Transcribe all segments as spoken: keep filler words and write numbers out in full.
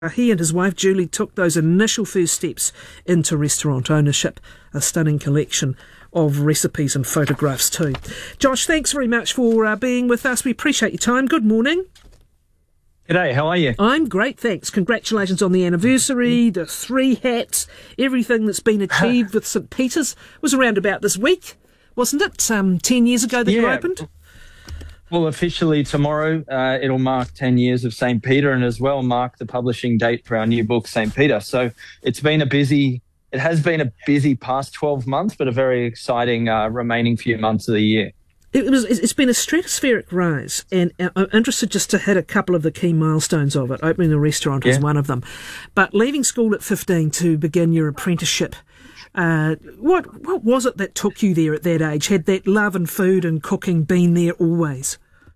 He and his wife Julie took those initial first steps into restaurant ownership, a stunning collection of recipes and photographs too. Josh, thanks very much for uh, being with us. We appreciate your time. Good morning. G'day, how are you? I'm great, thanks. Congratulations on the anniversary, the three hats, everything that's been achieved with St Peter's was around about this week, wasn't it? Um, ten years ago that yeah. you opened? Well, officially tomorrow, uh, it'll mark ten years of St Peter and as well mark the publishing date for our new book, St Peter. So it's been a busy, it has been a busy past twelve months, but a very exciting uh, remaining few months of the year. It was, it's been a stratospheric rise, and I'm interested just to hit a couple of the key milestones of it. Opening the restaurant was yeah. one of them. But leaving school at fifteen to begin your apprenticeship, uh, what what was it that took you there at that age? Had that love and food and cooking been there always?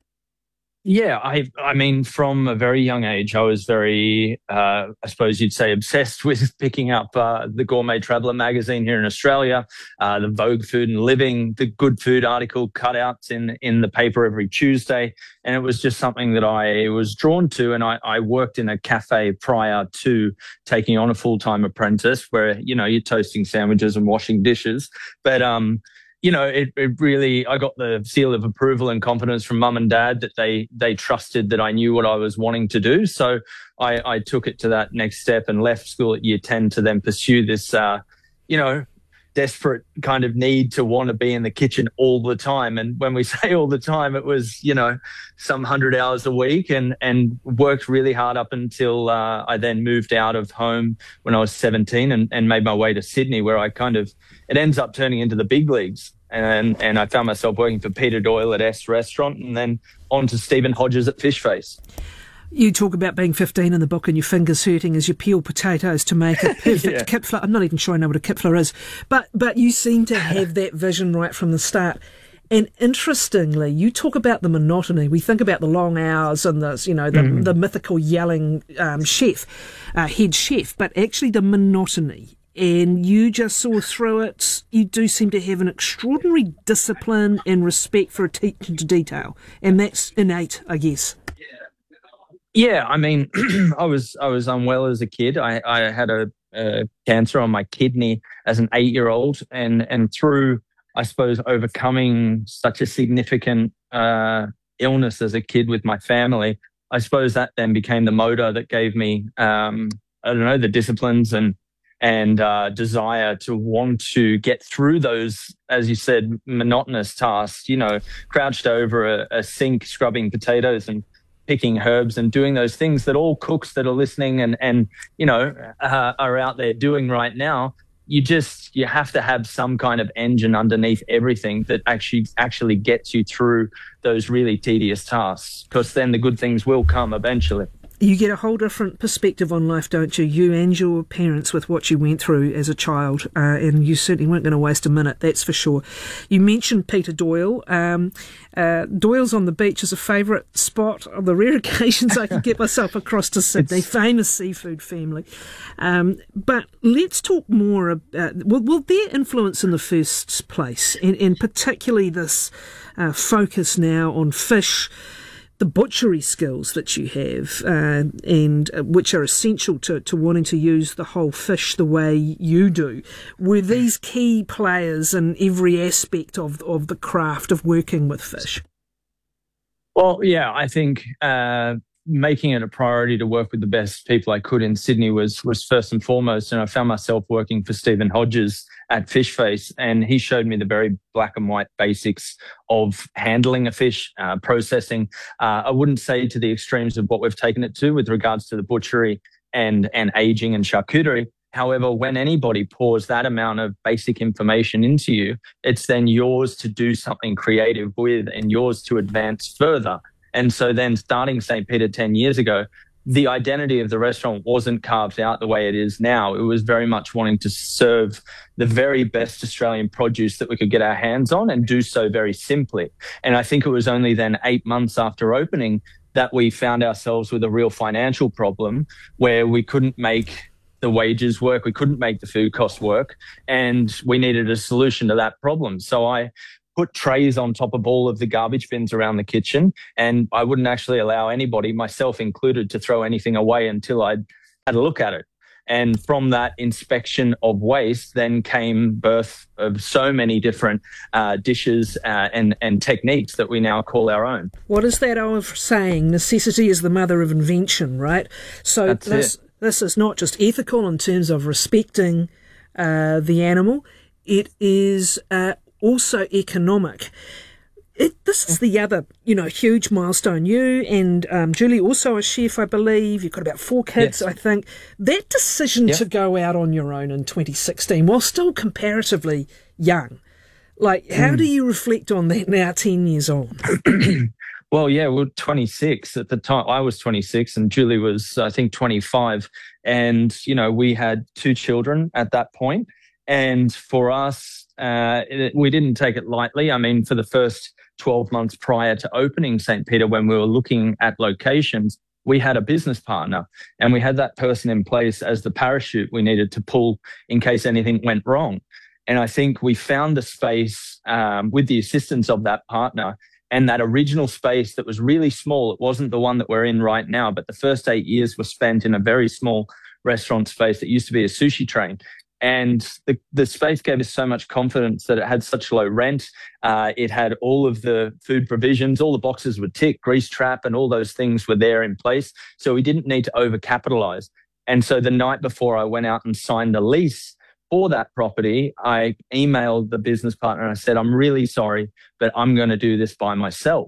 Yeah, I I mean, from a very young age, I was very, uh, I suppose you'd say, obsessed with picking up uh, the Gourmet Traveller magazine here in Australia, uh, the Vogue Food and Living, the Good Food article cutouts in, in the paper every Tuesday. And it was just something that I was drawn to. And I, I worked in a cafe prior to taking on a full-time apprentice where, you know, you're toasting sandwiches and washing dishes. But, um, you know, it, it really, I got the seal of approval and confidence from mum and dad that they they trusted that I knew what I was wanting to do. So I, I took it to that next step and left school at year ten to then pursue this, uh, you know, desperate kind of need to want to be in the kitchen all the time. And when we say all the time, it was, you know, some hundred hours a week and, and worked really hard up until uh, I then moved out of home when I was seventeen and, and made my way to Sydney, where I kind of, it ends up turning into the big leagues. And, and I found myself working for Peter Doyle at S Restaurant and then on to Stephen Hodges at Fish Face. You talk about being fifteen in the book and your fingers hurting as you peel potatoes to make a perfect yeah. kit flour. I'm not even sure I know what a kit flour is, but but you seem to have that vision right from the start. And interestingly, you talk about the monotony. We think about the long hours and the, you know, the, mm. the mythical yelling um, chef, uh, head chef, but actually the monotony. And you just saw through it. You do seem to have an extraordinary discipline and respect for attention to detail, and that's innate, I guess. Yeah, I mean, I was I was unwell as a kid. I, I had a, a cancer on my kidney as an eight-year-old, and and through, I suppose, overcoming such a significant uh, illness as a kid with my family, I suppose that then became the motor that gave me, um, I don't know, the disciplines and and uh, desire to want to get through those, as you said, monotonous tasks. You know, crouched over a, a sink, scrubbing potatoes and picking herbs and doing those things that all cooks that are listening and, and you know, uh, are out there doing right now. You just, you have to have some kind of engine underneath everything that actually actually gets you through those really tedious tasks, because then the good things will come eventually. You get a whole different perspective on life, don't you? You and your parents with what you went through as a child, uh, and you certainly weren't going to waste a minute, that's for sure. You mentioned Peter Doyle. Um, uh, Doyle's on the beach is a favourite spot on the rare occasions I can get myself across to Sydney. It's... famous seafood family. Um, but let's talk more about, well, well, their influence in the first place, and, and particularly this uh, focus now on fish, the butchery skills that you have, uh, and uh, which are essential to, to wanting to use the whole fish the way you do. Were these key players in every aspect of of the craft of working with fish? Well, yeah, I think uh, making it a priority to work with the best people I could in Sydney was was first and foremost. And I found myself working for Stephen Hodges at Fish Face, and he showed me the very black and white basics of handling a fish, uh, processing. Uh, I wouldn't say to the extremes of what we've taken it to with regards to the butchery and, and aging and charcuterie. However, when anybody pours that amount of basic information into you, it's then yours to do something creative with and yours to advance further. And so then starting St Peter ten years ago, the identity of the restaurant wasn't carved out the way it is now. It was very much wanting to serve the very best Australian produce that we could get our hands on and do so very simply. And I think it was only then eight months after opening that we found ourselves with a real financial problem where we couldn't make the wages work, we couldn't make the food costs work, and we needed a solution to that problem. So I put trays on top of all of the garbage bins around the kitchen, and I wouldn't actually allow anybody, myself included, to throw anything away until I'd had a look at it. And from that inspection of waste, then came birth of so many different uh, dishes uh, and, and techniques that we now call our own. What is that old saying? Necessity is the mother of invention, right? So That's this, it. this is not just ethical in terms of respecting uh, the animal. It is uh, also economic. It, this is the other, you know, huge milestone. You and um, Julie, also a chef, I believe. You've got about four kids, yes. I think. That decision yep. to go out on your own in twenty sixteen, while still comparatively young, like, how mm. do you reflect on that now, ten years on? Well, yeah, we we're twenty-six at the time. I was twenty-six and Julie was, I think, twenty-five. And, you know, we had two children at that point. And for us, uh, it, we didn't take it lightly. I mean, for the first twelve months prior to opening Saint Peter, when we were looking at locations, we had a business partner and we had that person in place as the parachute we needed to pull in case anything went wrong. And I think we found the space um, with the assistance of that partner, and that original space that was really small. It wasn't the one that we're in right now, but the first eight years were spent in a very small restaurant space that used to be a sushi train. And the, the space gave us so much confidence that it had such low rent. Uh, it had all of the food provisions, all the boxes were ticked, grease trap, and all those things were there in place. So we didn't need to overcapitalize. And so the night before I went out and signed a lease for that property, I emailed the business partner and I said, I'm really sorry, but I'm going to do this by myself.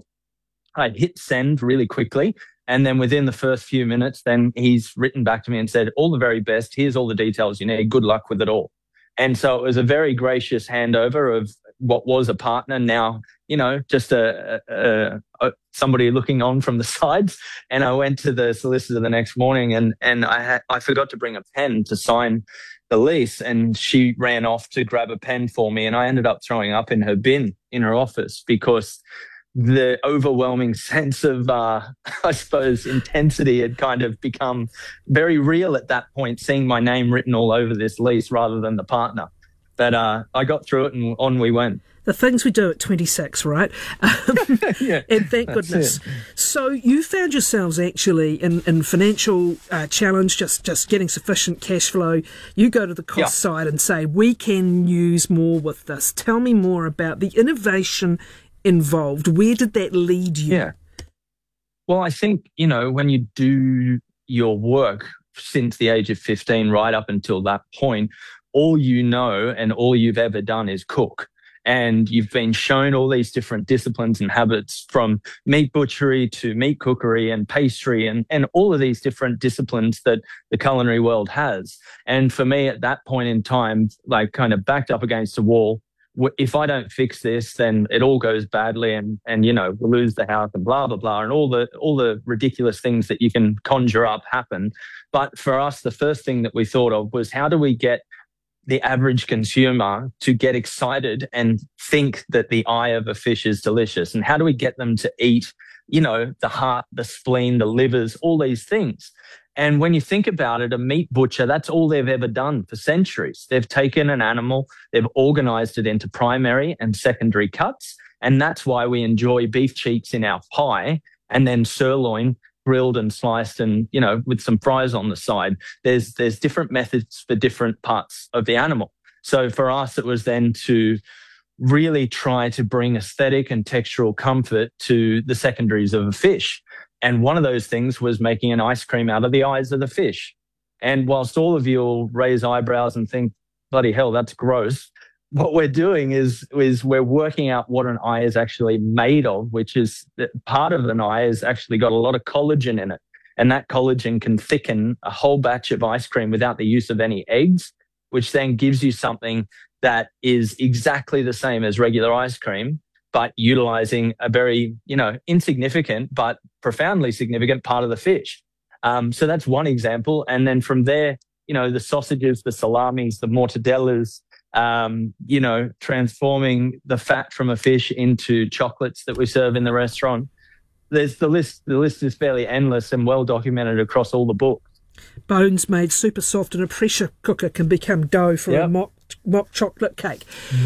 I hit send really quickly. And then within the first few minutes, then he's written back to me and said, all the very best. Here's all the details you need. Good luck with it all. And so it was a very gracious handover of what was a partner, now, you know, just a, a, a somebody looking on from the sides. And I went to the solicitor the next morning and, and I had, I forgot to bring a pen to sign the lease, and she ran off to grab a pen for me. And I ended up throwing up in her bin in her office because the overwhelming sense of, uh, I suppose, intensity had kind of become very real at that point, seeing my name written all over this lease rather than the partner. But uh, I got through it and on we went. The things we do at twenty-six, right? Um, yeah, and thank goodness. It. So you found yourselves actually in, in financial uh, challenge, just, just getting sufficient cash flow. You go to the cost yeah. side and say, we can use more with this. Tell me more about the innovation involved. Where did that lead you? Yeah. Well, I think, you know, when you do your work since the age of fifteen, right up until that point, all you know and all you've ever done is cook. And you've been shown all these different disciplines and habits, from meat butchery to meat cookery and pastry and, and all of these different disciplines that the culinary world has. And for me at that point in time, like kind of backed up against the wall, if I don't fix this, then it all goes badly and, and, you know, we'll lose the house and blah, blah, blah. And all the, all the ridiculous things that you can conjure up happen. But for us, the first thing that we thought of was, how do we get the average consumer to get excited and think that the eye of a fish is delicious? And how do we get them to eat, you know, the heart, the spleen, the livers, all these things? And when you think about it, a meat butcher, that's all they've ever done for centuries. They've taken an animal, they've organized it into primary and secondary cuts. And that's why we enjoy beef cheeks in our pie and then sirloin grilled and sliced and, you know, with some fries on the side. There's, there's different methods for different parts of the animal. So for us, it was then to really try to bring aesthetic and textural comfort to the secondaries of a fish. And one of those things was making an ice cream out of the eyes of the fish. And whilst all of you will raise eyebrows and think, bloody hell, that's gross, what we're doing is, is we're working out what an eye is actually made of, which is that part of an eye has actually got a lot of collagen in it. And that collagen can thicken a whole batch of ice cream without the use of any eggs, which then gives you something that is exactly the same as regular ice cream, but utilizing a very, you know, insignificant but profoundly significant part of the fish. Um, so that's one example. And then from there, you know, the sausages, the salamis, the mortadellas, um, you know, transforming the fat from a fish into chocolates that we serve in the restaurant. There's the list, the list is fairly endless and well documented across all the books. Bones made super soft in a pressure cooker can become dough for yep. a mock mock chocolate cake.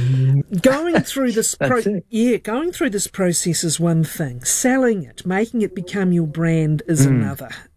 Mm. Going through this, pro- yeah, going through this process is one thing. Selling it, making it become your brand is mm. another.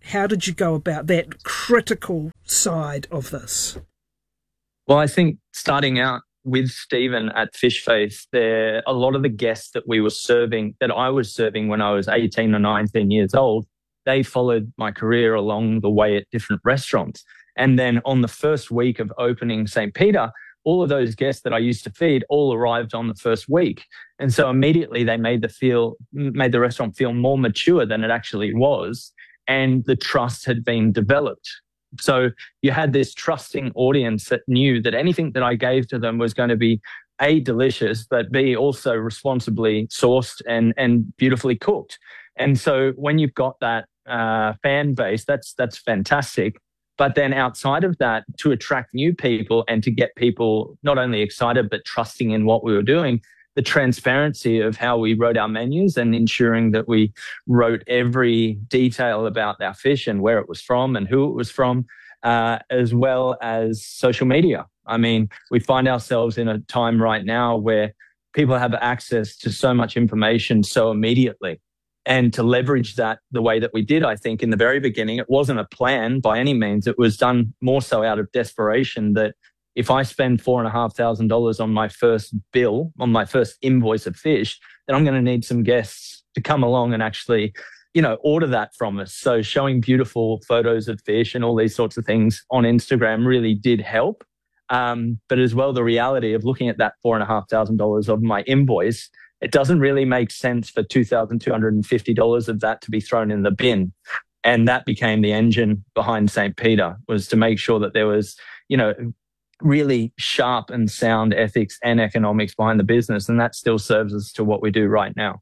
How did you go about that critical side of this? Well, I think starting out with Stephen at Fish Face, there a lot of the guests that we were serving, that I was serving when I was eighteen or nineteen years old, they followed my career along the way at different restaurants. And then on the first week of opening Saint Peter, all of those guests that I used to feed all arrived on the first week. And so immediately they made the feel, made the restaurant feel more mature than it actually was. And the trust had been developed. So you had this trusting audience that knew that anything that I gave to them was going to be A, delicious, but B, also responsibly sourced and, and beautifully cooked. And so when you've got that uh, fan base, that's, that's fantastic. But then outside of that, to attract new people and to get people not only excited, but trusting in what we were doing, the transparency of how we wrote our menus and ensuring that we wrote every detail about our fish and where it was from and who it was from, uh, as well as social media. I mean, we find ourselves in a time right now where people have access to so much information so immediately. And to leverage that the way that we did, I think, in the very beginning, it wasn't a plan by any means. It was done more so out of desperation that if I spend four and a half thousand dollars on my first bill, on my first invoice of fish, then I'm going to need some guests to come along and actually, you know, order that from us. So showing beautiful photos of fish and all these sorts of things on Instagram really did help. Um, but as well, the reality of looking at that four and a half thousand dollars of my invoice, it doesn't really make sense for two thousand two hundred fifty dollars of that to be thrown in the bin. And that became the engine behind Saint Peter, was to make sure that there was, you know, really sharp and sound ethics and economics behind the business. And that still serves us to what we do right now.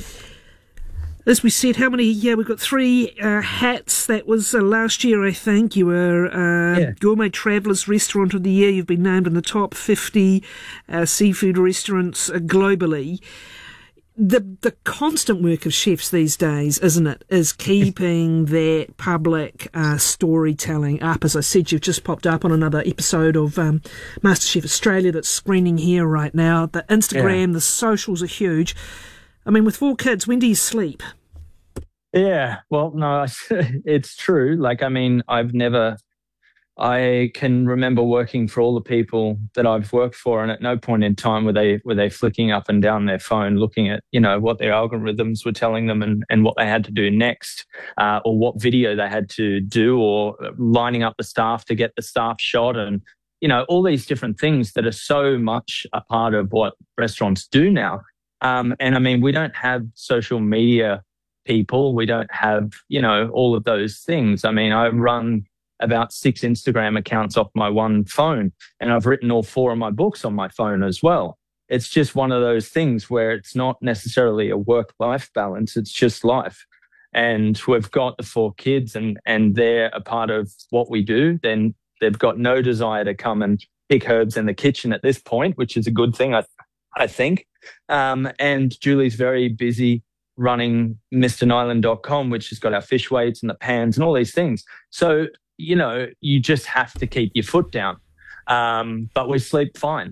As we said, how many? Yeah, we've got three uh, hats. That was uh, last year, I think. You were uh, yeah. Gourmet Travellers Restaurant of the Year. You've been named in the top fifty uh, seafood restaurants uh, globally. The the constant work of chefs these days, isn't it, is keeping that public uh, storytelling up. As I said, you've just popped up on another episode of um, MasterChef Australia that's screening here right now. The Instagram, yeah. the socials are huge. I mean, with four kids, when do you sleep? Yeah, well, no, it's true. Like, I mean, I've never, I can remember working for all the people that I've worked for, and at no point in time were they were they flicking up and down their phone, looking at, you know, what their algorithms were telling them and, and what they had to do next, uh, or what video they had to do, or lining up the staff to get the staff shot, and, you know, all these different things that are so much a part of what restaurants do now. Um, and I mean, we don't have social media people. We don't have, you know, all of those things. I mean, I run about six Instagram accounts off my one phone, and I've written all four of my books on my phone as well. It's just one of those things where it's not necessarily a work-life balance. It's just life. And we've got the four kids and, and they're a part of what we do. Then they've got no desire to come and pick herbs in the kitchen at this point, which is a good thing, I, I think. Um, and Julie's very busy running Mister Nyland dot com, which has got our fish weights and the pans and all these things. So, you know, you just have to keep your foot down. Um, but we sleep fine.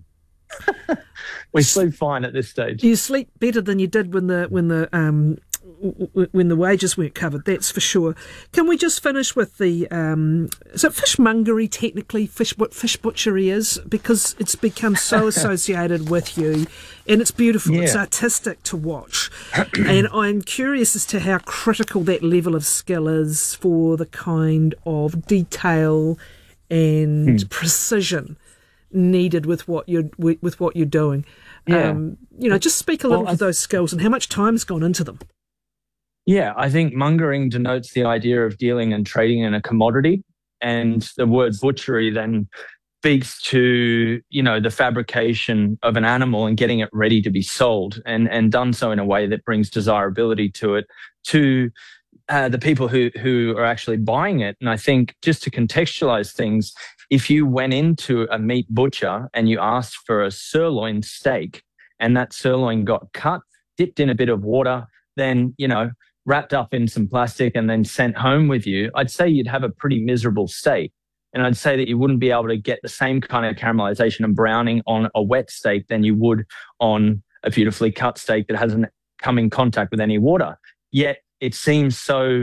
we sleep fine at this stage. You sleep better than you did when the when the um, when the wages weren't covered, that's for sure. Can we just finish with the, um, is it fishmongery technically, fish, what fish butchery is? Because it's become so associated with you, and it's beautiful, yeah. It's artistic to watch. And I'm curious as to how critical that level of skill is for the kind of detail and hmm. precision needed with what you're, with, with what you're doing. Yeah. Um, you know, just speak a little well, to those skills and how much time's gone into them. Yeah, I think mongering denotes the idea of dealing and trading in a commodity, and the word butchery then speaks to, you know, the fabrication of an animal and getting it ready to be sold, and and done so in a way that brings desirability to it to uh, the people who who are actually buying it. And I think, just to contextualize things, if you went into a meat butcher and you asked for a sirloin steak, and that sirloin got cut, dipped in a bit of water, then, you know, wrapped up in some plastic and then sent home with you, I'd say you'd have a pretty miserable steak. And I'd say that you wouldn't be able to get the same kind of caramelization and browning on a wet steak than you would on a beautifully cut steak that hasn't come in contact with any water. Yet it seems so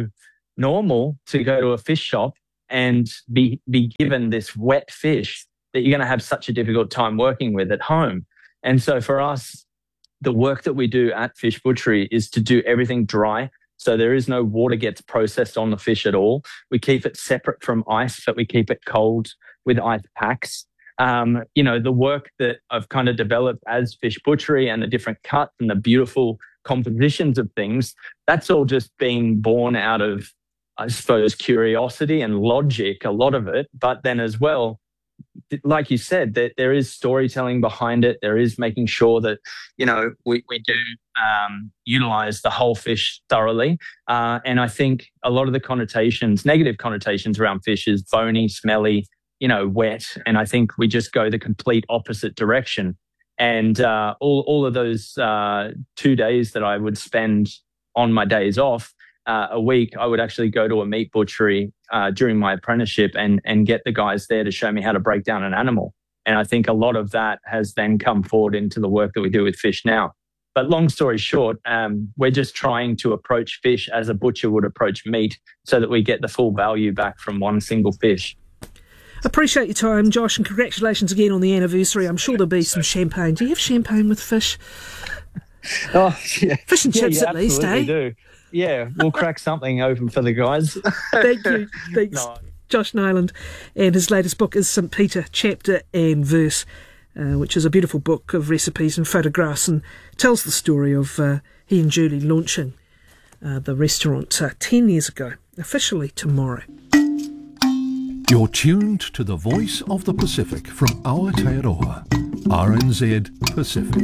normal to go to a fish shop and be be given this wet fish that you're going to have such a difficult time working with at home. And so for us, the work that we do at Fish Butchery is to do everything dry. So there is no water gets processed on the fish at all. We keep it separate from ice, but we keep it cold with ice packs. Um, you know, the work that I've kind of developed as Fish Butchery and the different cuts and the beautiful compositions of things, that's all just been born out of, I suppose, curiosity and logic, a lot of it. But then as well, like you said, that there is storytelling behind it. There is making sure that, you know, we, we do um, utilize the whole fish thoroughly. Uh, and I think a lot of the connotations, negative connotations around fish is bony, smelly, you know, wet. And I think we just go the complete opposite direction. And uh, all, all of those uh, two days that I would spend on my days off uh, a week, I would actually go to a meat butchery uh, during my apprenticeship and, and get the guys there to show me how to break down an animal. And I think a lot of that has then come forward into the work that we do with fish now. But long story short, um, we're just trying to approach fish as a butcher would approach meat so that we get the full value back from one single fish. Appreciate your time, Josh, and congratulations again on the anniversary. I'm sure there'll be some champagne. Do you have champagne with fish? Oh, yeah. Fish and yeah, chips yeah, at least, eh? Do. Yeah, we'll crack something open for the guys. Thank you. Thanks, no. Josh Nyland. And his latest book is Saint Peter, Chapter and Verse, uh, which is a beautiful book of recipes and photographs and tells the story of uh, he and Julie launching uh, the restaurant uh, ten years ago, officially tomorrow. You're tuned to the voice of the Pacific from Aotearoa, R N Z Pacific.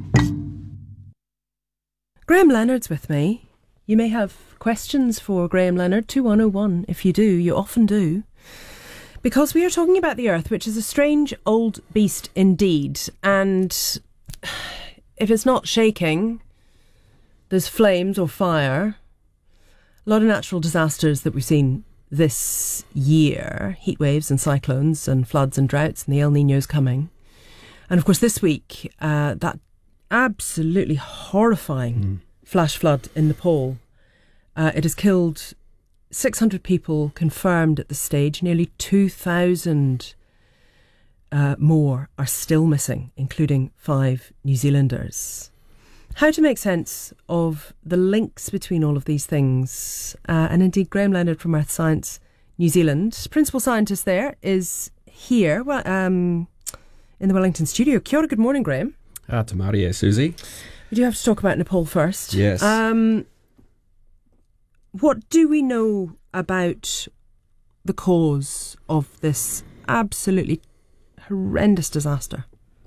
Graham Leonard's with me. You may have questions for Graham Leonard, two one oh one. If you do, you often do. Because we are talking about the earth, which is a strange old beast indeed. And if it's not shaking, there's flames or fire. A lot of natural disasters that we've seen this year, heat waves and cyclones and floods and droughts, and the El Niño's coming. And of course this week, uh, that absolutely horrifying mm. flash flood in Nepal. Uh, it has killed six hundred people confirmed at this stage. Nearly two thousand uh, more are still missing, including five New Zealanders. How to make sense of the links between all of these things. Uh, and indeed, Graham Leonard from Earth Science New Zealand, principal scientist there, is here well, um, in the Wellington studio. Kia ora, good morning, Graham. Ah, te maria, Susie. We do have to talk about Nepal first. Yes. Um, what do we know about the cause of this absolutely horrendous disaster?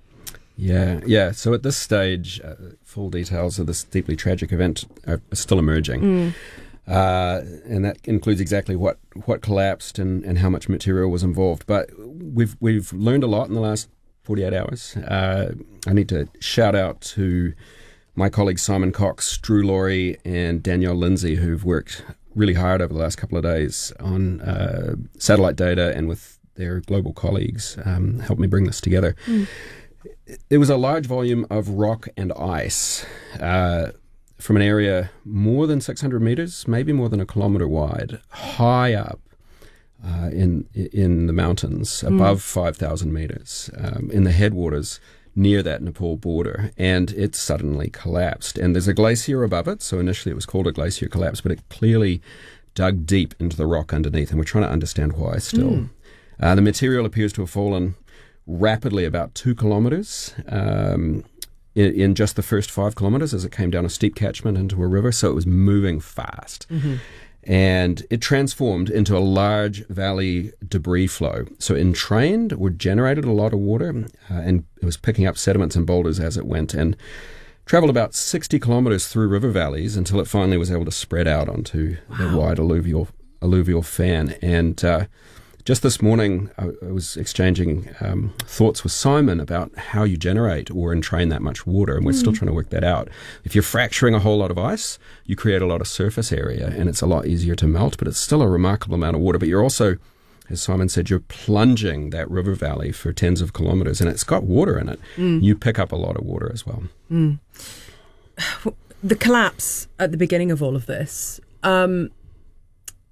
Yeah, yeah. So at this stage, uh, full details of this deeply tragic event are still emerging. Mm. Uh, and that includes exactly what, what collapsed and, and how much material was involved. But we've we've learned a lot in the last forty-eight hours. Uh, I need to shout out to my colleagues Simon Cox, Drew Laurie, and Danielle Lindsay, who've worked really hard over the last couple of days on uh, satellite data and with their global colleagues, um, helped me bring this together. Mm. There was a large volume of rock and ice uh, from an area more than six hundred metres, maybe more than a kilometre wide, high up uh, in in the mountains, above mm. five thousand metres, um, in the headwaters near that Nepal border, and it suddenly collapsed. And there's a glacier above it, so initially it was called a glacier collapse, but it clearly dug deep into the rock underneath, and we're trying to understand why still. Mm. Uh, the material appears to have fallen rapidly, about two kilometres um, in, in just the first five kilometres as it came down a steep catchment into a river, so it was moving fast. Mm-hmm. And it transformed into a large valley debris flow. So entrained or generated a lot of water, uh, and it was picking up sediments and boulders as it went, and travelled about sixty kilometres through river valleys until it finally was able to spread out onto wow. the wide alluvial alluvial fan. And uh, just this morning, I, I was exchanging um, thoughts with Simon about how you generate or entrain that much water, and we're mm. still trying to work that out. If you're fracturing a whole lot of ice, you create a lot of surface area, and it's a lot easier to melt, but it's still a remarkable amount of water. But you're also, as Simon said, you're plunging that river valley for tens of kilometres, and it's got water in it. Mm. You pick up a lot of water as well. Mm. The collapse at the beginning of all of this, um,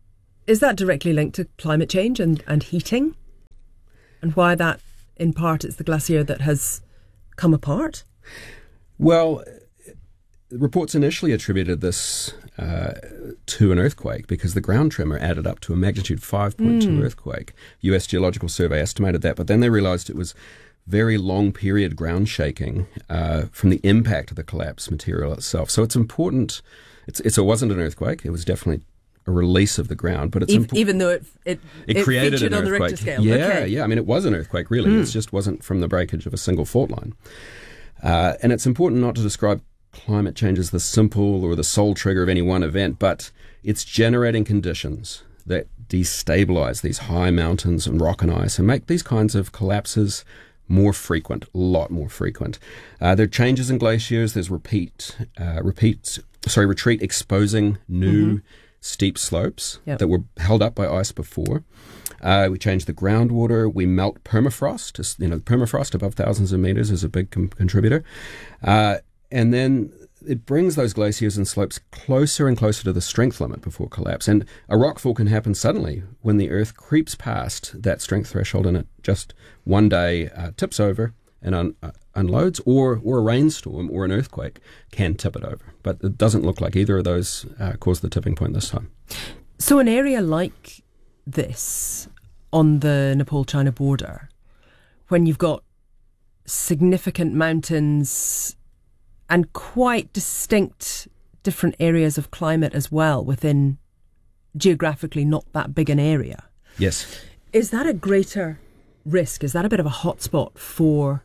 Is that directly linked to climate change and, and heating? And why that, in part, is the glacier that has come apart? Well, reports initially attributed this uh, to an earthquake because the ground tremor added up to a magnitude five point two mm. earthquake. U S Geological Survey estimated that, but then they realized it was very long period ground shaking uh, from the impact of the collapse material itself. So it's important. It's, it's, it wasn't an earthquake. It was definitely a release of the ground, but it's even, impo- even though it it, it, it created an on earthquake. The Richter scale. Yeah, okay. yeah. I mean, it was an earthquake, really. Mm. It just wasn't from the breakage of a single fault line. Uh, and it's important not to describe climate change as the simple or the sole trigger of any one event, but it's generating conditions that destabilize these high mountains and rock and ice and make these kinds of collapses more frequent, a lot more frequent. Uh, there are changes in glaciers. There's repeat, uh, repeat, sorry, retreat exposing new mm-hmm. steep slopes yep. that were held up by ice before. Uh, we change the groundwater. We melt permafrost. You know, permafrost above thousands of meters is a big com- contributor. Uh, and then it brings those glaciers and slopes closer and closer to the strength limit before collapse. And a rockfall can happen suddenly when the Earth creeps past that strength threshold and it just one day uh, tips over and un- uh, unloads, or, or a rainstorm or an earthquake can tip it over. But it doesn't look like either of those uh, caused the tipping point this time. So an area like this on the Nepal-China border, when you've got significant mountains and quite distinct different areas of climate as well within geographically not that big an area. Yes. Is that a greater risk? Is that a bit of a hotspot for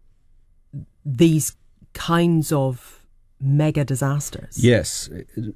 these kinds of mega disasters? Yes.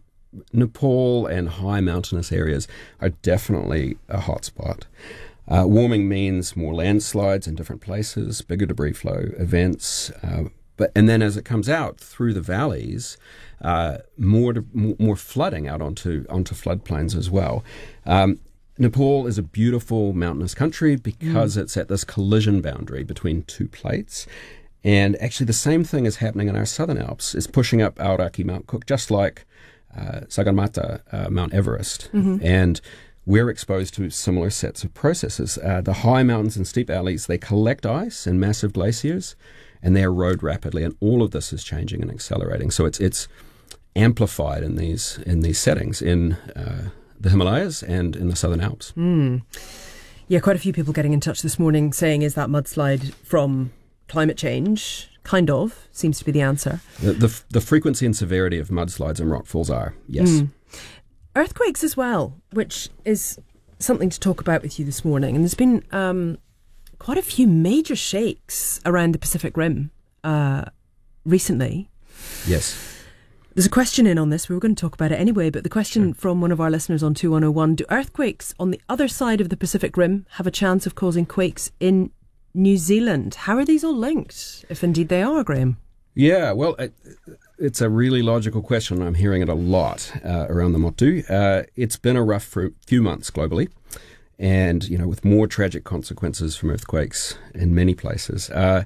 Nepal and high mountainous areas are definitely a hotspot. Uh, warming means more landslides in different places, bigger debris flow events, uh, But and then as it comes out through the valleys, uh, more, to, more more flooding out onto onto floodplains as well. Um, Nepal is a beautiful mountainous country because mm. it's at this collision boundary between two plates. And actually the same thing is happening in our southern Alps. It's pushing up Aoraki, Mount Cook, just like uh, Sagarmatha, uh, Mount Everest. Mm-hmm. And we're exposed to similar sets of processes. Uh, the high mountains and steep valleys, they collect ice in massive glaciers, and they erode rapidly, and all of this is changing and accelerating. So it's it's amplified in these in these settings in uh, the Himalayas and in the Southern Alps. Mm. Yeah, quite a few people getting in touch this morning saying, is that mudslide from climate change? Kind of, seems to be the answer. The the, the frequency and severity of mudslides and rockfalls are, yes. Mm. Earthquakes as well, which is something to talk about with you this morning. And there's been Um, quite a few major shakes around the Pacific Rim uh, recently. Yes. There's a question in on this. We were going to talk about it anyway, but the question sure. from one of our listeners on two one oh one, do earthquakes on the other side of the Pacific Rim have a chance of causing quakes in New Zealand? How are these all linked, if indeed they are, Graham? Yeah, well, it, it's a really logical question. I'm hearing it a lot uh, around the Motu. Uh, it's been a rough few months globally. And, you know, with more tragic consequences from earthquakes in many places. Uh,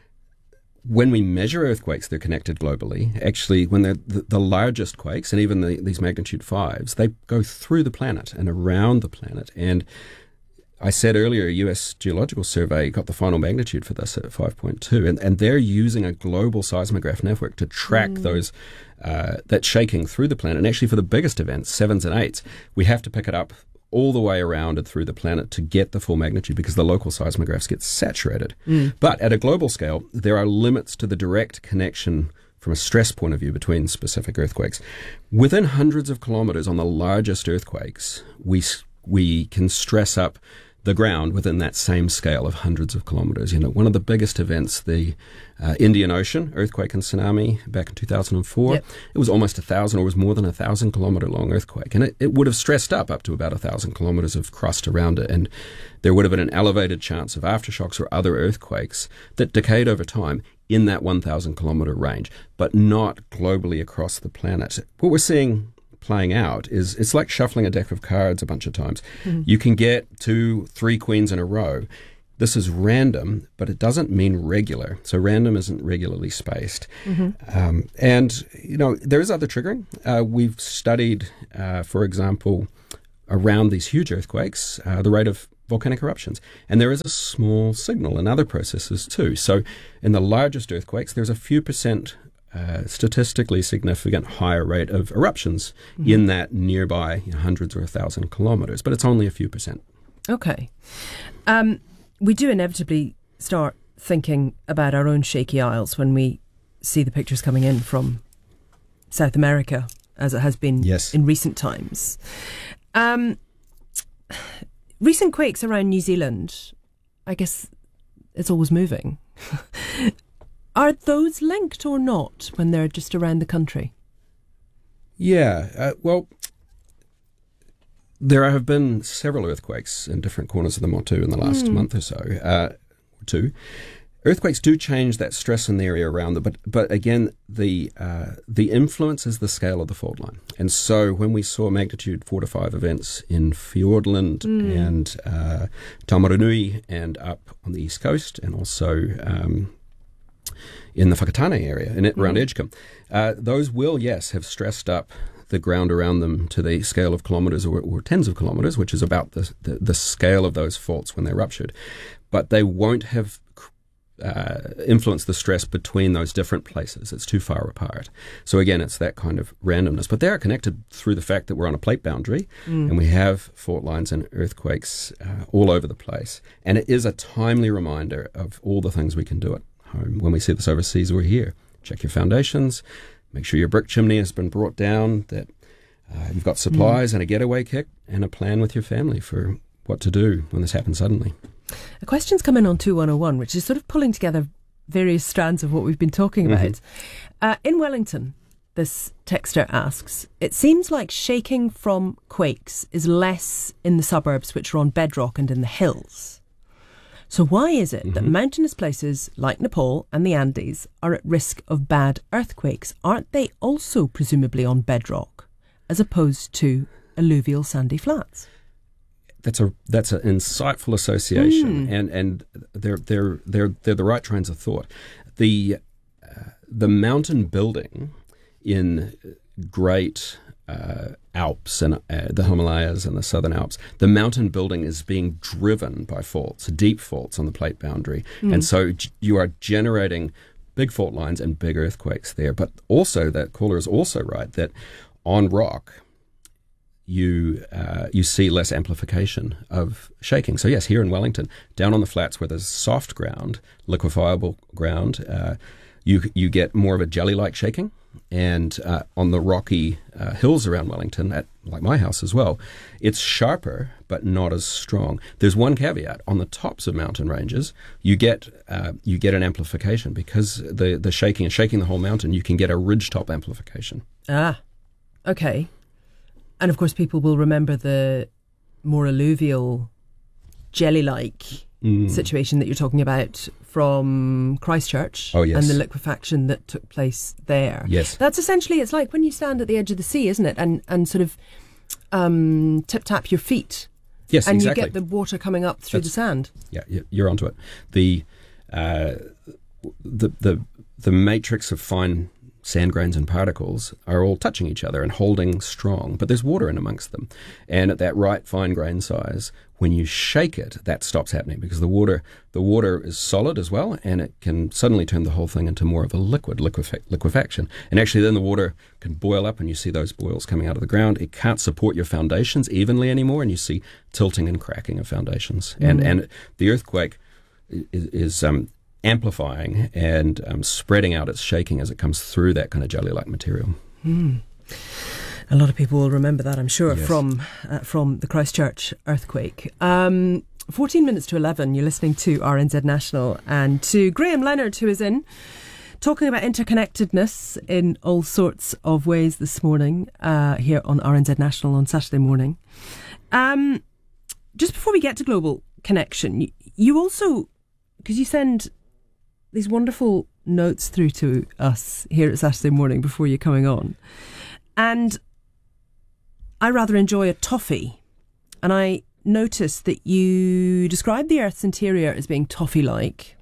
when we measure earthquakes, they're connected globally. Actually, when they're the, the largest quakes, and even the, these magnitude fives, they go through the planet and around the planet. And I said earlier, U S Geological Survey got the final magnitude for this at five point two, and, and they're using a global seismograph network to track mm. those uh, that shaking through the planet. And actually, for the biggest events, sevens and eights, we have to pick it up all the way around and through the planet to get the full magnitude because the local seismographs get saturated. Mm. But at a global scale, there are limits to the direct connection from a stress point of view between specific earthquakes. Within hundreds of kilometers on the largest earthquakes, we we can stress up the ground within that same scale of hundreds of kilometers. You know, one of the biggest events, the uh, Indian Ocean earthquake and tsunami back in two thousand four, yep. it was almost a thousand or was more than a thousand kilometer long earthquake. And it, it would have stressed up up to about a thousand kilometers of crust around it. And there would have been an elevated chance of aftershocks or other earthquakes that decayed over time in that one thousand kilometer range, but not globally across the planet. What we're seeing playing out is it's like shuffling a deck of cards a bunch of times. Mm-hmm. You can get two, three queens in a row. This is random, but it doesn't mean regular. So random isn't regularly spaced. Mm-hmm. Um, and, you know, there is other triggering. Uh, we've studied, uh, for example, around these huge earthquakes, uh, the rate of volcanic eruptions. And there is a small signal in other processes too. So in the largest earthquakes, there's a few percent uh, statistically significant higher rate of eruptions mm-hmm. in that nearby you know, hundreds or a thousand kilometres, but it's only a few percent. Okay. Um, we do inevitably start thinking about our own shaky isles when we see the pictures coming in from South America, as it has been yes. in recent times. Um, recent quakes around New Zealand, I guess it's always moving. Are those linked or not when they're just around the country? Yeah, uh, well, there have been several earthquakes in different corners of the Motu in the last mm. month or so, uh, or two. Earthquakes do change that stress in the area around them, but but again, the uh, the influence is the scale of the fault line. And so when we saw magnitude four to five events in Fiordland mm. and uh, Taumarunui and up on the east coast, and also um, in the Whakatane area, in it, mm. around Edgecombe, uh, those will, yes, have stressed up the ground around them to the scale of kilometres or, or tens of kilometres, which is about the, the, the scale of those faults when they're ruptured. But they won't have Uh, influence the stress between those different places. It's too far apart. So again, it's that kind of randomness. But they are connected through the fact that we're on a plate boundary mm. and we have fault lines and earthquakes uh, all over the place. And it is a timely reminder of all the things we can do at home. When we see this overseas, we're here. Check your foundations, make sure your brick chimney has been brought down, that uh, you've got supplies mm. and a getaway kit and a plan with your family for what to do when this happens suddenly. A question's come in on two one oh one, which is sort of pulling together various strands of what we've been talking about. Mm-hmm. Uh, in Wellington, this texter asks, it seems like shaking from quakes is less in the suburbs which are on bedrock and in the hills. So why is it mm-hmm. that mountainous places like Nepal and the Andes are at risk of bad earthquakes? Aren't they also presumably on bedrock as opposed to alluvial sandy flats? That's a that's an insightful association, mm. and and they're they're they're they're the right trains of thought. The uh, the mountain building in Great uh, Alps and uh, the Himalayas and the Southern Alps, the mountain building is being driven by faults, deep faults on the plate boundary, mm. and so g- you are generating big fault lines and big earthquakes there. But also, that caller is also right that on rock, you uh, you see less amplification of shaking. So yes, here in Wellington, down on the flats where there's soft ground, liquefiable ground, uh, you you get more of a jelly-like shaking. And uh, on the rocky uh, hills around Wellington, at like my house as well, it's sharper but not as strong. There's one caveat: on the tops of mountain ranges, you get uh, you get an amplification because the the shaking and shaking the whole mountain. You can get a ridgetop amplification. Ah, okay. And of course, people will remember the more alluvial, jelly-like mm. situation that you're talking about from Christchurch. Oh, yes. And the liquefaction that took place there. Yes. That's essentially, it's like when you stand at the edge of the sea, isn't it? And and sort of um, tip-tap your feet. Yes, and exactly. you get the water coming up through That's, the sand. Yeah, you're onto it. The, uh, the, the, the matrix of fine sand grains and particles are all touching each other and holding strong, but there's water in amongst them. And at that right fine grain size, when you shake it, that stops happening because the water the water is solid as well, and it can suddenly turn the whole thing into more of a liquid, liquefa- liquefaction. And actually then the water can boil up and you see those boils coming out of the ground. It can't support your foundations evenly anymore, and you see tilting and cracking of foundations. Mm. And and the earthquake is, is um, amplifying and um, spreading out its shaking as it comes through that kind of jelly-like material. Mm. A lot of people will remember that, I'm sure, yes. from uh, from the Christchurch earthquake. Um, fourteen minutes to eleven, you're listening to R N Z National, and to Graham Leonard, who is in, talking about interconnectedness in all sorts of ways this morning, uh, here on R N Z National on Saturday morning. Um, just before we get to Global Connection, you, you also, because you send these wonderful notes through to us here at Saturday morning before you're coming on. And I rather enjoy a toffee. And I noticed that you described the Earth's interior as being toffee-like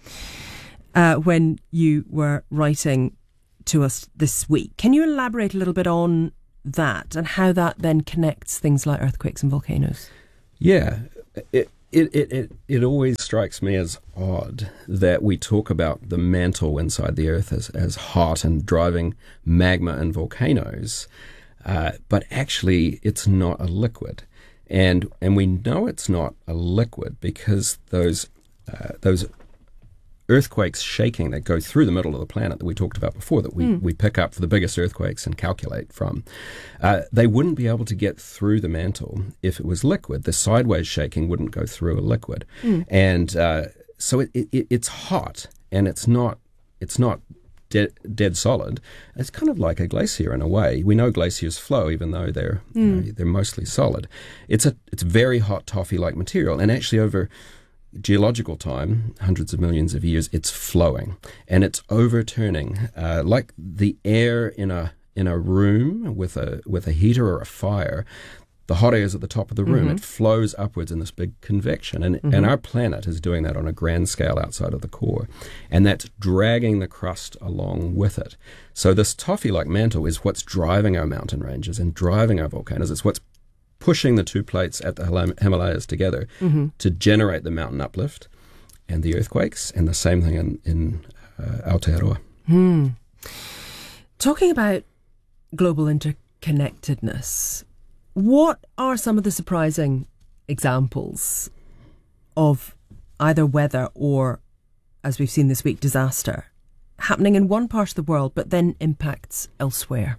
uh, when you were writing to us this week. Can you elaborate a little bit on that and how that then connects things like earthquakes and volcanoes? Yeah, it, it, it, it, it always strikes me as odd that we talk about the mantle inside the Earth as, as hot and driving magma and volcanoes, uh, but actually it's not a liquid. And and we know it's not a liquid because those uh, those earthquakes shaking that go through the middle of the planet that we talked about before, that we, mm. we pick up for the biggest earthquakes and calculate from, uh, they wouldn't be able to get through the mantle if it was liquid. The sideways shaking wouldn't go through a liquid. Mm. And uh, so it, it, it's hot, and it's not it's not de- dead solid. It's kind of like a glacier in a way. We know glaciers flow even though they're mm. you know, they're mostly solid. It's a it's very hot toffee-like material, and actually over geological time, hundreds of millions of years, it's flowing and it's overturning, uh, like the air in a in a room with a with a heater or a fire. The hot air is at the top of the room. Mm-hmm. It flows upwards in this big convection, and mm-hmm. and our planet is doing that on a grand scale outside of the core, and that's dragging the crust along with it. So this toffee-like mantle is what's driving our mountain ranges and driving our volcanoes. It's what's pushing the two plates at the Himalayas together mm-hmm. to generate the mountain uplift and the earthquakes, and the same thing in, in uh, Aotearoa. Hmm. Talking about global interconnectedness, what are some of the surprising examples of either weather or, as we've seen this week, disaster happening in one part of the world but then impacts elsewhere?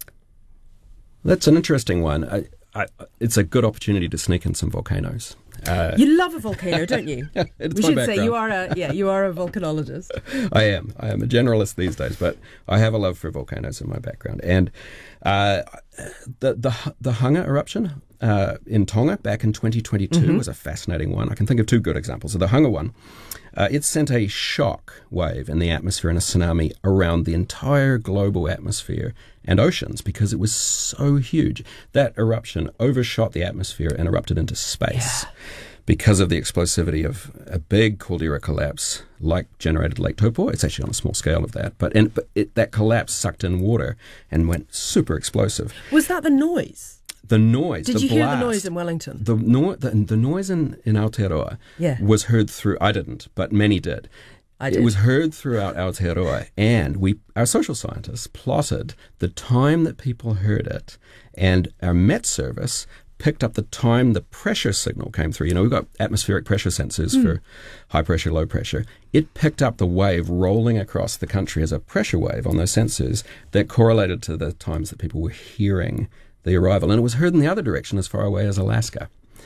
That's an interesting one. I, I, it's a good opportunity to sneak in some volcanoes. Uh, you love a volcano, don't you? Yeah, it's we my should background. say you are a yeah you are a volcanologist. I am. I am a generalist these days, but I have a love for volcanoes in my background. And uh, the the the Hunga eruption uh, in Tonga back in twenty twenty-two mm-hmm. was a fascinating one. I can think of two good examples. So the Hunga one, uh, it sent a shock wave in the atmosphere and a tsunami around the entire global atmosphere and oceans because it was so huge. That eruption overshot the atmosphere and erupted into space. Yeah. Because of the explosivity of a big caldera collapse like generated Lake Taupo. It's actually on a small scale of that. But, and, but it, that collapse sucked in water and went super explosive. Was that the noise? The noise, Did the you blast, hear the noise in Wellington? The, no, the, the noise in, in Aotearoa yeah. was heard through, I didn't, but many did. I did. It was heard throughout Aotearoa, and we, our social scientists plotted the time that people heard it, and our Met Service picked up the time the pressure signal came through. You know, we've got atmospheric pressure sensors mm. for high pressure, low pressure. It picked up the wave rolling across the country as a pressure wave on those sensors that correlated to the times that people were hearing the arrival. And it was heard in the other direction as far away as Alaska.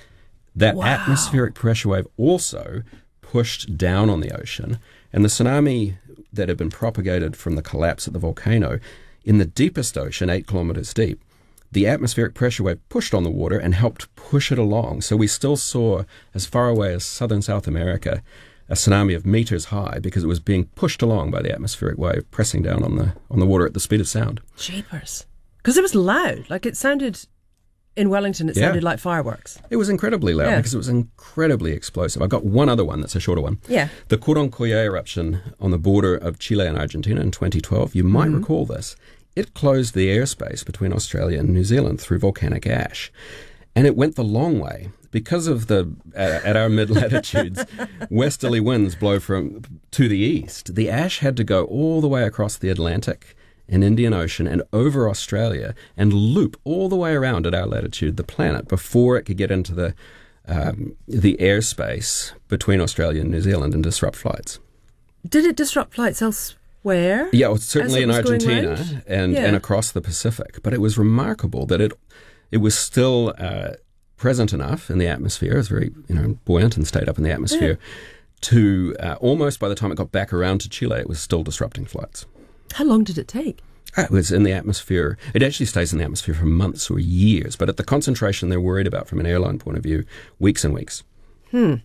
That wow. atmospheric pressure wave also pushed down on the ocean, and the tsunami that had been propagated from the collapse at the volcano in the deepest ocean, eight kilometers deep, the atmospheric pressure wave pushed on the water and helped push it along. So we still saw, as far away as southern South America, a tsunami of meters high because it was being pushed along by the atmospheric wave, pressing down on the on the water at the speed of sound. Jeepers. Because it was loud. Like it sounded, in Wellington, it yeah. sounded like fireworks. It was incredibly loud yeah. because it was incredibly explosive. I've got one other one that's a shorter one. Yeah. The Coroncoye eruption on the border of Chile and Argentina in twenty twelve. You might mm-hmm. recall this. It closed the airspace between Australia and New Zealand through volcanic ash. And it went the long way. Because of the, uh, at our mid-latitudes, westerly winds blow from to the east. The ash had to go all the way across the Atlantic and Indian Ocean and over Australia and loop all the way around at our latitude, the planet, before it could get into the, um, the airspace between Australia and New Zealand and disrupt flights. Did it disrupt flights elsewhere? Where? Yeah, well, certainly in Argentina and, yeah. and across the Pacific. But it was remarkable that it it was still uh, present enough in the atmosphere. It was very you know buoyant and stayed up in the atmosphere yeah. to uh, almost by the time it got back around to Chile, it was still disrupting flights. How long did it take? It was in the atmosphere. It actually stays in the atmosphere for months or years. But at the concentration they're worried about from an airline point of view, weeks and weeks. Hmm.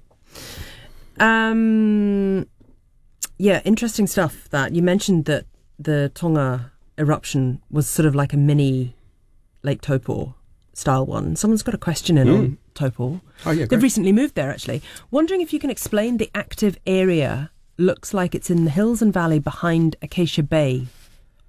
Um... Yeah, interesting stuff. That you mentioned that the Tonga eruption was sort of like a mini Lake Taupo style one. Someone's got a question in mm. on Taupo. Oh, yeah, They've great. recently moved there, actually. Wondering if you can explain the active area. Looks like it's in the hills and valley behind Acacia Bay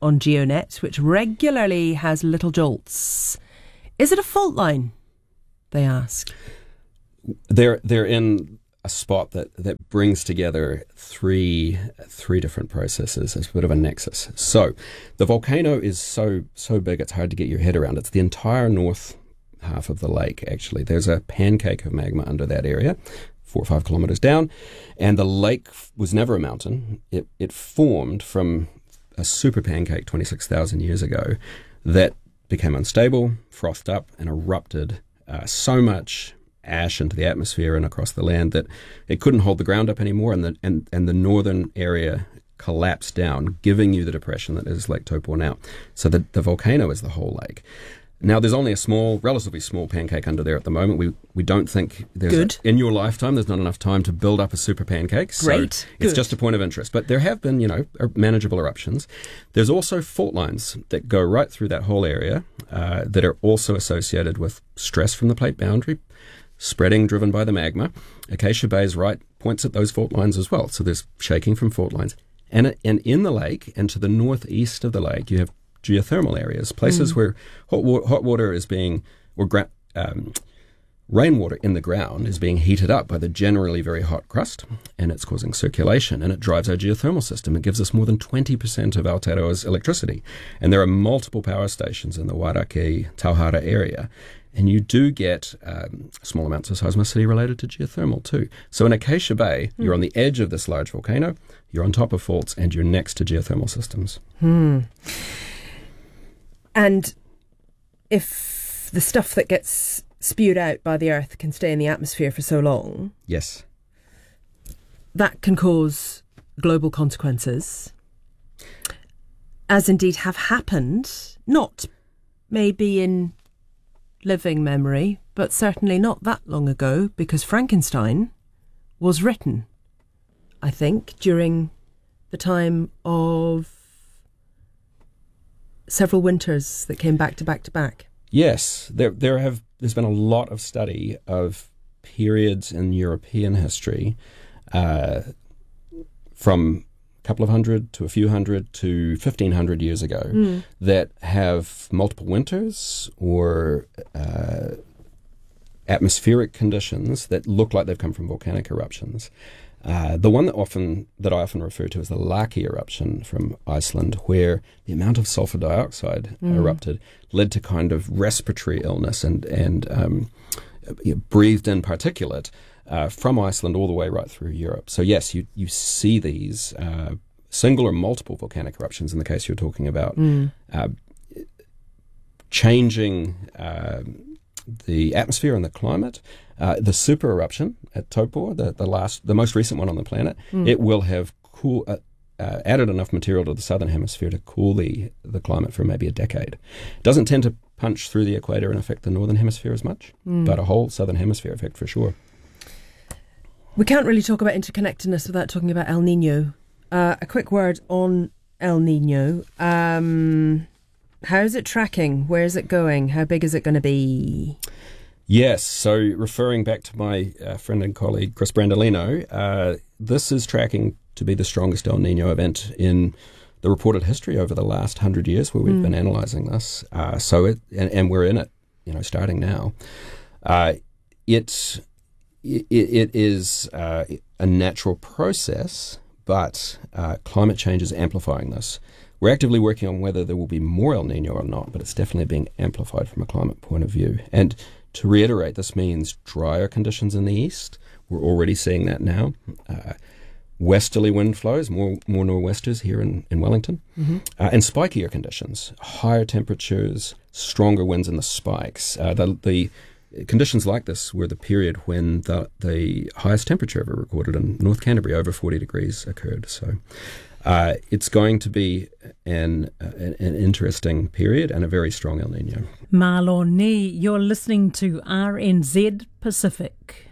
on GeoNet, which regularly has little jolts. Is it a fault line? They ask. They're they're in a spot that, that brings together three three different processes as a bit of a nexus. So the volcano is so so big it's hard to get your head around. It's the entire north half of the lake, actually. There's a pancake of magma under that area, four or five kilometres down, and the lake was never a mountain. It it formed from a super pancake twenty-six thousand years ago that became unstable, frothed up, and erupted uh, so much ash into the atmosphere and across the land that it couldn't hold the ground up anymore, and the and, and the northern area collapsed down, giving you the depression that is Lake Taupo now. So the, the volcano is the whole lake. Now, there's only a small, relatively small pancake under there at the moment. We we don't think there's Good. A, in your lifetime there's not enough time to build up a super pancake. So Great. it's Good. just a point of interest. But there have been, you know, manageable eruptions. There's also fault lines that go right through that whole area uh, that are also associated with stress from the plate boundary, spreading driven by the magma. Acacia Bay's right points at those fault lines as well. So there's shaking from fault lines. And, and in the lake and to the northeast of the lake, you have geothermal areas, places mm. where hot, wa- hot water is being, or gra- um, rainwater in the ground is being heated up by the generally very hot crust, and it's causing circulation, and it drives our geothermal system. It gives us more than twenty percent of Aotearoa's electricity. And there are multiple power stations in the Wairākei, Tauhara area, and you do get um, small amounts of seismicity related to geothermal too. So in Acacia Bay, mm. you're on the edge of this large volcano, you're on top of faults, and you're next to geothermal systems. Hmm. And if the stuff that gets spewed out by the Earth can stay in the atmosphere for so long, yes, that can cause global consequences, as indeed have happened, not maybe in living memory, but certainly not that long ago, because Frankenstein was written, I think, during the time of several winters that came back to back to back. Yes, there there have there's been a lot of study of periods in European history, uh, from a couple of hundred to a few hundred to fifteen hundred years ago, mm. that have multiple winters or uh, atmospheric conditions that look like they've come from volcanic eruptions. Uh, the one that often that I often refer to is the Laki eruption from Iceland, where the amount of sulfur dioxide mm. erupted led to kind of respiratory illness and and um, breathed in particulate uh, from Iceland all the way right through Europe. So yes, you you see these uh, single or multiple volcanic eruptions in the case you're talking about, mm. uh, changing Uh, the atmosphere and the climate. Uh, the super eruption at Taupo, the, the last, the most recent one on the planet, mm. it will have cool, uh, uh, added enough material to the southern hemisphere to cool the, the climate for maybe a decade. It doesn't tend to punch through the equator and affect the northern hemisphere as much, mm. but a whole southern hemisphere effect for sure. We can't really talk about interconnectedness without talking about El Nino. Uh, a quick word on El Nino. Um, how's it tracking? Where's it going? How big is it going to be? Yes, so referring back to my uh, friend and colleague Chris Brandolino, uh, this is tracking to be the strongest El Nino event in the reported history over the last hundred years, where we've mm. been analysing this. Uh, so it and, and we're in it, you know, starting now. Uh, it, it it is uh, a natural process, but uh, climate change is amplifying this. We're actively working on whether there will be more El Nino or not, but it's definitely being amplified from a climate point of view. And to reiterate, this means drier conditions in the east. We're already seeing that now. Uh, westerly wind flows, more more nor'westers here in, in Wellington, mm-hmm. uh, and spikier conditions, higher temperatures, stronger winds in the spikes. Uh, the, the conditions like this were the period when the, the highest temperature ever recorded in North Canterbury, over forty degrees, occurred. So uh, it's going to be an, an, an interesting period and a very strong El Nino. Maloni, you're listening to R N Z Pacific.